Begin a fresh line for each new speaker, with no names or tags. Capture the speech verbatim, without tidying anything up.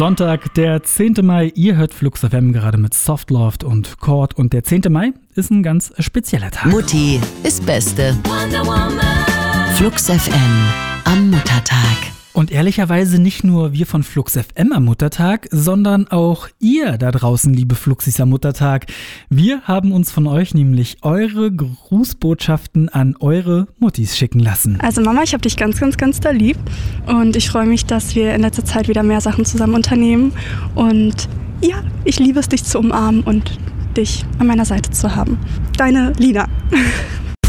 Sonntag, der zehnte Mai. Ihr hört Flux F M gerade mit Softloft und Chord. Und der zehnte Mai ist ein ganz spezieller Tag.
Mutti ist Beste. Flux F M am Muttertag.
Und ehrlicherweise nicht nur wir von Flux F M am Muttertag, sondern auch ihr da draußen, liebe Fluxis am Muttertag. Wir haben uns von euch nämlich eure Grußbotschaften an eure Muttis schicken lassen.
Also Mama, ich habe dich ganz, ganz, ganz da lieb und ich freue mich, dass wir in letzter Zeit wieder mehr Sachen zusammen unternehmen. Und ja, ich liebe es, dich zu umarmen und dich an meiner Seite zu haben. Deine Lina.